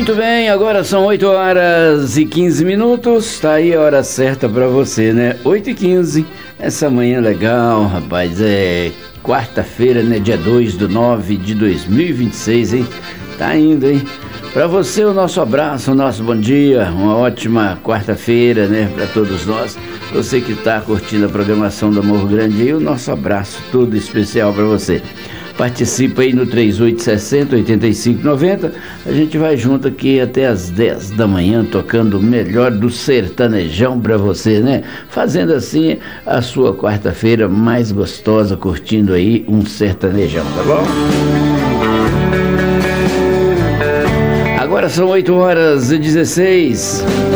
Muito bem, agora são 8 horas e 15 minutos, tá aí a hora certa pra você, né? 8 e 15, essa manhã legal, rapaz, é quarta-feira, né? Dia 2/9 de 2026, hein? Tá indo, hein? Pra você o nosso abraço, o nosso bom dia, uma ótima quarta-feira, né? Pra todos nós, você que tá curtindo a programação do Morro Grande aí, o nosso abraço todo especial pra você. Participa aí no 3860-8590. A gente vai junto aqui até as 10 da manhã, tocando o melhor do sertanejão pra você, né? Fazendo assim a sua quarta-feira mais gostosa, curtindo aí um sertanejão, tá bom? Agora são 8 horas e 16.